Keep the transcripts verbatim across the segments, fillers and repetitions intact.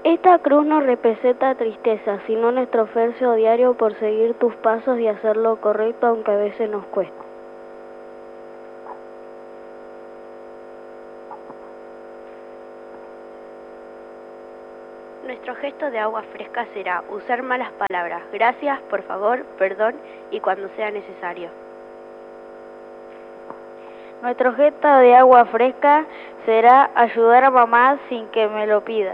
Esta cruz no representa tristeza, sino nuestro esfuerzo diario por seguir tus pasos y hacer lo correcto, aunque a veces nos cueste. Nuestro gesto de agua fresca será usar malas palabras, gracias, por favor, perdón y cuando sea necesario. Nuestro gesto de agua fresca será ayudar a mamá sin que me lo pida.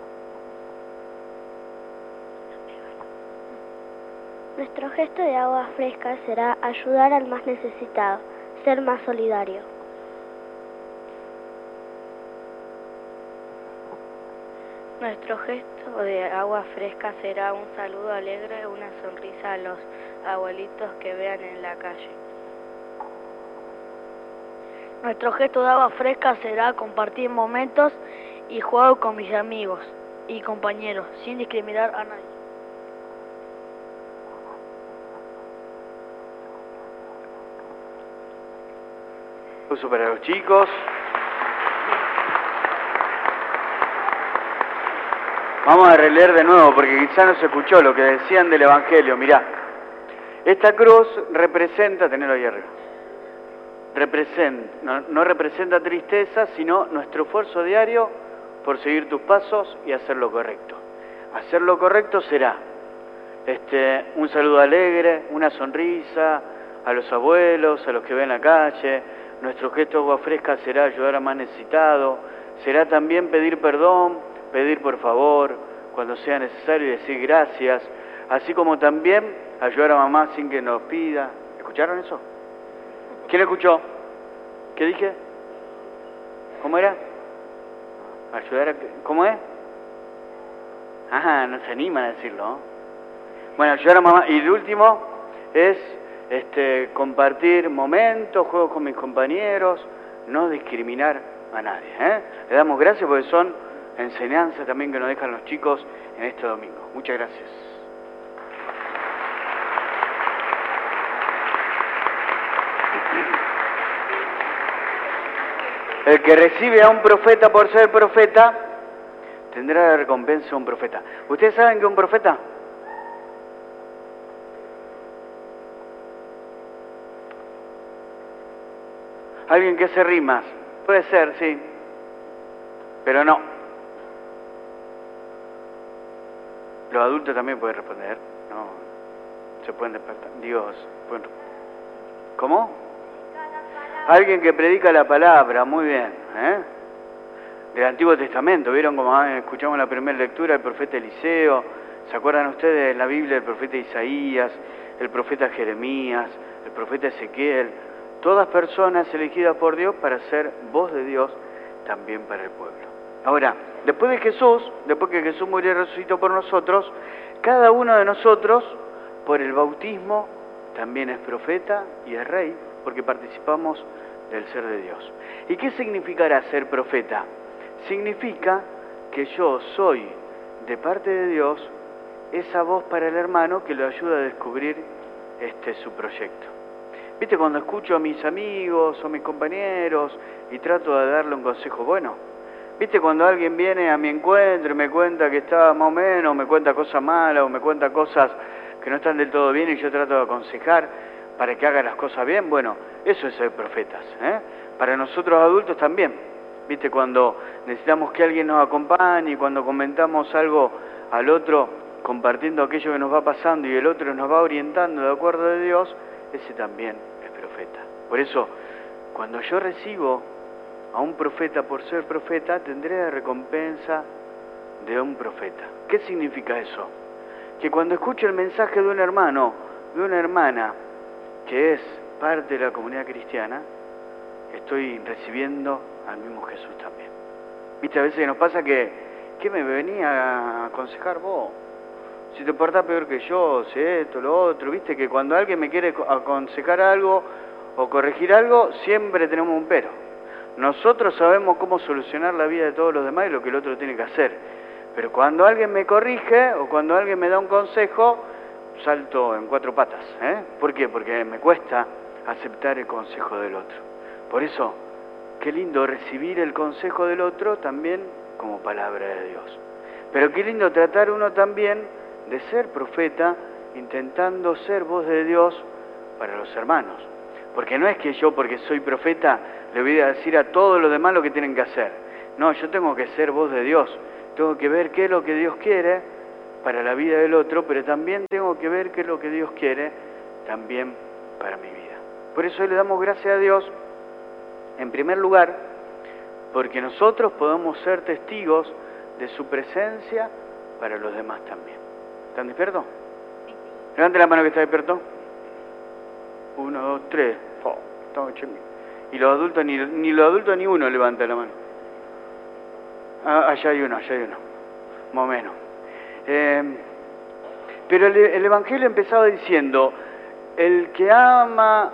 Nuestro gesto de agua fresca será ayudar al más necesitado, ser más solidario. Nuestro gesto de agua fresca será un saludo alegre, una sonrisa a los abuelitos que vean en la calle. Nuestro gesto de agua fresca será compartir momentos y juego con mis amigos y compañeros, sin discriminar a nadie. Uso para los chicos. Vamos a releer de nuevo porque quizá no se escuchó lo que decían del Evangelio. Mirá, esta cruz representa, tenerlo ahí arriba, representa, no, no representa tristeza, sino nuestro esfuerzo diario por seguir tus pasos y hacer lo correcto. Hacer lo correcto será este, un saludo alegre, una sonrisa a los abuelos, a los que ven la calle. Nuestro gesto de agua fresca será ayudar a más necesitado, será también pedir perdón, pedir por favor cuando sea necesario y decir gracias, así como también ayudar a mamá sin que nos pida. ¿Escucharon eso? ¿Quién escuchó? ¿Qué dije? ¿Cómo era? Ayudar a... ¿Cómo es? Ajá, no se animan a decirlo, ¿no? Bueno, ayudar a mamá. Y el último es este, compartir momentos, juegos con mis compañeros, no discriminar a nadie, ¿eh? Le damos gracias porque son enseñanzas también que nos dejan los chicos en este domingo. Muchas gracias. El que recibe a un profeta por ser profeta, tendrá la recompensa de un profeta. ¿Ustedes saben qué es un profeta? Alguien que hace rimas. Puede ser, sí. Pero no. Los adultos también pueden responder. No. Se pueden despertar. Dios. Pueden... ¿Cómo? Alguien que predica la palabra. Muy bien. ¿eh? Del Antiguo Testamento. ¿Vieron cómo escuchamos en la primera lectura el profeta Eliseo? ¿Se acuerdan ustedes de la Biblia del profeta Isaías, el profeta Jeremías, el profeta Ezequiel? Todas personas elegidas por Dios para ser voz de Dios también para el pueblo. Ahora, después de Jesús, después que Jesús murió y resucitó por nosotros, cada uno de nosotros, por el bautismo, también es profeta y es rey, porque participamos del ser de Dios. ¿Y qué significará ser profeta? Significa que yo soy, de parte de Dios, esa voz para el hermano que lo ayuda a descubrir este, su proyecto. ¿Viste cuando escucho a mis amigos o mis compañeros y trato de darle un consejo bueno? ¿Viste cuando alguien viene a mi encuentro y me cuenta que está más o menos, me cuenta cosas malas o me cuenta cosas que no están del todo bien y yo trato de aconsejar para que haga las cosas bien? Bueno, eso es ser profetas, ¿eh? Para nosotros adultos también. ¿Viste cuando necesitamos que alguien nos acompañe y cuando comentamos algo al otro, compartiendo aquello que nos va pasando y el otro nos va orientando de acuerdo de Dios? Ese también es profeta. Por eso, cuando yo recibo a un profeta por ser profeta, tendré la recompensa de un profeta. ¿Qué significa eso? Que cuando escucho el mensaje de un hermano, de una hermana, que es parte de la comunidad cristiana, estoy recibiendo al mismo Jesús también. ¿Viste? A veces nos pasa que, ¿qué me venía a aconsejar vos? Si te portás peor que yo, sé esto, lo otro, viste que cuando alguien me quiere aconsejar algo o corregir algo, siempre tenemos un pero. Nosotros sabemos cómo solucionar la vida de todos los demás y lo que el otro tiene que hacer. Pero cuando alguien me corrige o cuando alguien me da un consejo, salto en cuatro patas. ¿eh? ¿Por qué? Porque me cuesta aceptar el consejo del otro. Por eso, qué lindo recibir el consejo del otro también como palabra de Dios. Pero qué lindo tratar uno también de ser profeta, intentando ser voz de Dios para los hermanos. Porque no es que yo, porque soy profeta, le voy a decir a todos los demás lo que tienen que hacer. No, yo tengo que ser voz de Dios. Tengo que ver qué es lo que Dios quiere para la vida del otro, pero también tengo que ver qué es lo que Dios quiere también para mi vida. Por eso hoy le damos gracias a Dios, en primer lugar, porque nosotros podemos ser testigos de su presencia para los demás también. ¿Están despiertos? Levante la mano que está despierto. Uno, dos, tres. Oh, estamos chingados. Y los adultos, ni, ni los adultos ni uno levanta la mano. Ah, allá hay uno, allá hay uno. Más o menos. Eh, pero el, el Evangelio empezaba diciendo, el que ama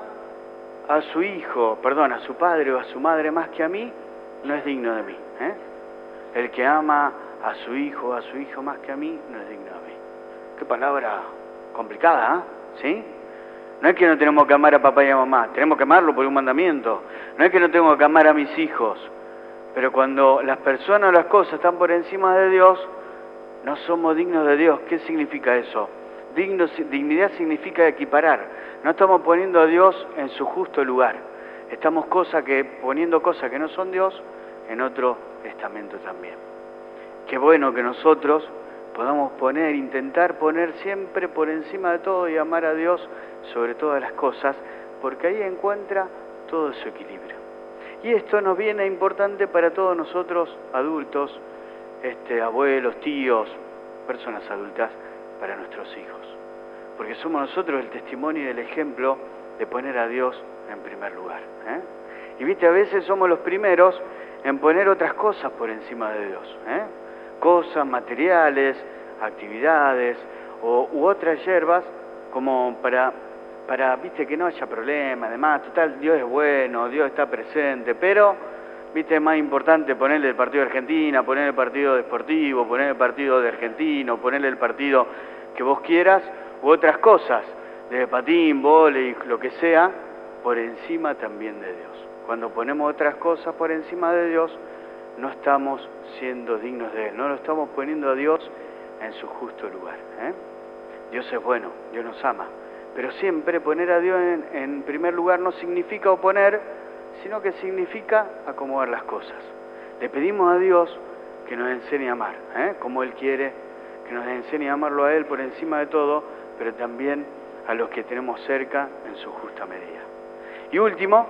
a su hijo, perdón, a su padre o a su madre más que a mí, no es digno de mí. ¿eh? El que ama a su hijo o a su hijo más que a mí, no es digno de mí. Qué palabra complicada, ¿eh? ¿Sí? No es que no tenemos que amar a papá y a mamá, tenemos que amarlo por un mandamiento. No es que no tengo que amar a mis hijos, pero cuando las personas o las cosas están por encima de Dios, no somos dignos de Dios. ¿Qué significa eso? Digno, dignidad significa equiparar. No estamos poniendo a Dios en su justo lugar. Estamos cosa que, poniendo cosas que no son Dios en otro estamento también. Qué bueno que nosotros podamos poner, intentar poner siempre por encima de todo y amar a Dios sobre todas las cosas, porque ahí encuentra todo su equilibrio. Y esto nos viene importante para todos nosotros adultos, este, abuelos, tíos, personas adultas, para nuestros hijos. Porque somos nosotros el testimonio y el ejemplo de poner a Dios en primer lugar. ¿eh? Y viste, a veces somos los primeros en poner otras cosas por encima de Dios. ¿eh? Cosas, materiales, actividades o, u otras hierbas como para, para, viste, que no haya problema. Además, total, Dios es bueno, Dios está presente, pero, viste, es más importante ponerle el partido de Argentina, ponerle el partido deportivo, ponerle el partido de Argentino, ponerle el partido que vos quieras, u otras cosas, de patín, vóley, lo que sea, por encima también de Dios. Cuando ponemos otras cosas por encima de Dios, no estamos siendo dignos de Él, no lo estamos poniendo a Dios en su justo lugar. ¿eh? Dios es bueno, Dios nos ama, pero siempre poner a Dios en, en primer lugar no significa oponer, sino que significa acomodar las cosas. Le pedimos a Dios que nos enseñe a amar, ¿eh? como Él quiere, que nos enseñe a amarlo a Él por encima de todo, pero también a los que tenemos cerca en su justa medida. Y último,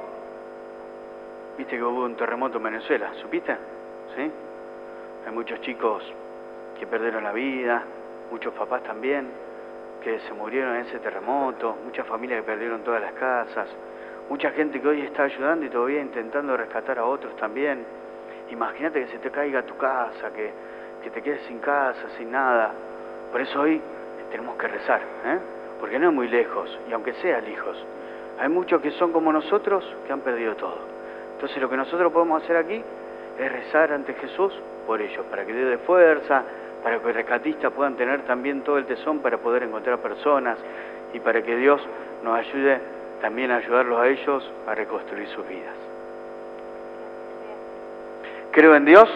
viste que hubo un terremoto en Venezuela, ¿supiste? ¿Sí? Hay muchos chicos que perdieron la vida, muchos papás también, que se murieron en ese terremoto, muchas familias que perdieron todas las casas, mucha gente que hoy está ayudando y todavía intentando rescatar a otros también. Imagínate que se te caiga tu casa, que, que te quedes sin casa, sin nada. Por eso hoy tenemos que rezar, ¿eh? porque no es muy lejos, y aunque sean hijos, hay muchos que son como nosotros que han perdido todo. Entonces lo que nosotros podemos hacer aquí es rezar ante Jesús por ellos, para que Dios dé fuerza, para que los rescatistas puedan tener también todo el tesón para poder encontrar personas y para que Dios nos ayude también a ayudarlos a ellos a reconstruir sus vidas. Creo en Dios,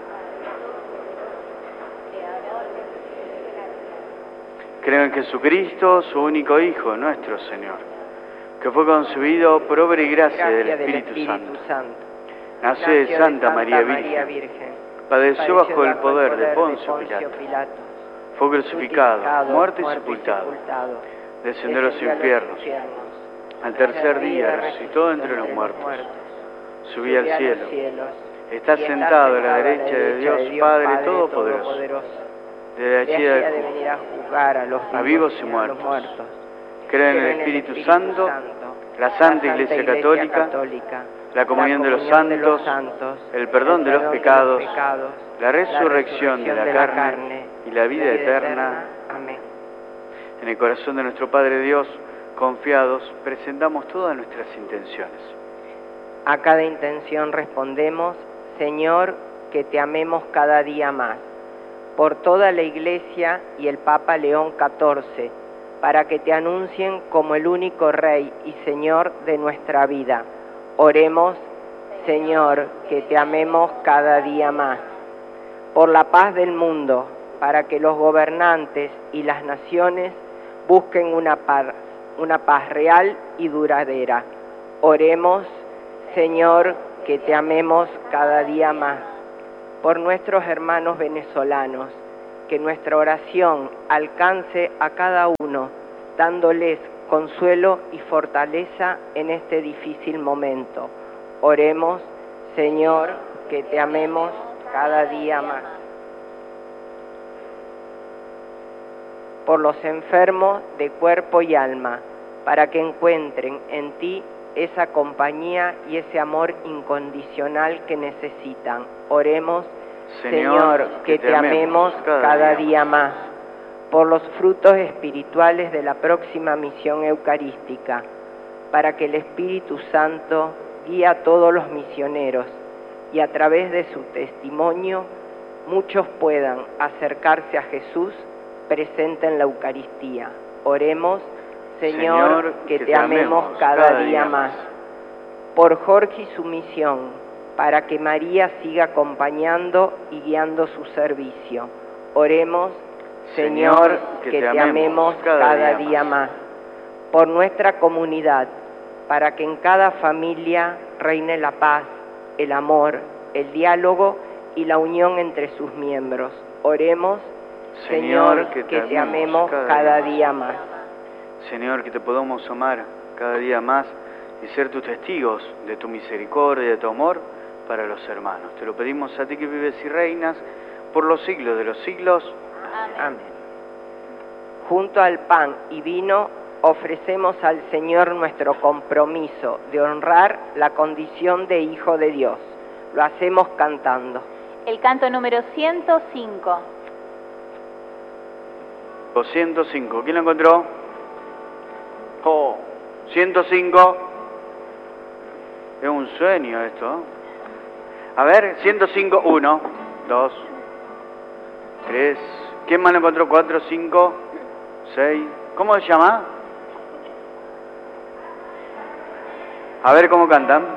creo en Jesucristo, su único Hijo, nuestro Señor, que fue concebido por obra y gracia del Espíritu, Espíritu Santo. Santo. Nació de Santa, Santa María, Virgen, Virgen. Padeció bajo el poder de Poncio Pilato. Pilato. Fue crucificado, crucificado muerto y sepultado. sepultado. Descendió a los infiernos. Al tercer día resucitó entre los muertos. Subió al cielo. Está sentado a la derecha de Dios Padre Todopoderoso. Desde allí ha de venir a juzgar a los vivos y muertos. Creo en el Espíritu Santo, la Santa Iglesia Católica, la comunión de los santos, el perdón de los pecados, la resurrección de la carne y la vida eterna. Amén. En el corazón de nuestro Padre Dios, confiados, presentamos todas nuestras intenciones. A cada intención respondemos, Señor, que te amemos cada día más. Por toda la Iglesia y el Papa León catorce, para que te anuncien como el único Rey y Señor de nuestra vida. Oremos, Señor, que te amemos cada día más. Por la paz del mundo, para que los gobernantes y las naciones busquen una paz, una paz real y duradera. Oremos, Señor, que te amemos cada día más. Por nuestros hermanos venezolanos, que nuestra oración alcance a cada uno, dándoles consuelo y fortaleza en este difícil momento. Oremos, Señor, que te amemos cada día más. Por los enfermos de cuerpo y alma, para que encuentren en ti esa compañía y ese amor incondicional que necesitan. Oremos, Señor, Señor que, que te amemos cada, cada día. día más. Por los frutos espirituales de la próxima misión eucarística, para que el Espíritu Santo guíe a todos los misioneros y a través de su testimonio muchos puedan acercarse a Jesús presente en la Eucaristía. Oremos, Señor, Señor que, que te amemos cada, cada día más. Por Jorge y su misión, para que María siga acompañando y guiando su servicio. Oremos, Señor, Señor que, que te, te amemos cada, cada día, día más. más. Por nuestra comunidad, para que en cada familia reine la paz, el amor, el diálogo y la unión entre sus miembros. Oremos, Señor, Señor que, te, que te amemos cada, cada día más. Señor, que te podamos amar cada día más y ser tus testigos de tu misericordia y de tu amor para los hermanos. Te lo pedimos a ti que vives y reinas por los siglos de los siglos. Amén. Amén. Junto al pan y vino ofrecemos al Señor nuestro compromiso de honrar la condición de Hijo de Dios. Lo hacemos cantando. El canto número ciento cinco. ciento cinco. ¿Quién lo encontró? Oh, ciento cinco. Es un sueño esto. A ver, ciento cinco, uno, dos, tres. ¿Quién más lo encontró? cuatro, cinco, seis. ¿Cómo se llama? A ver cómo cantan.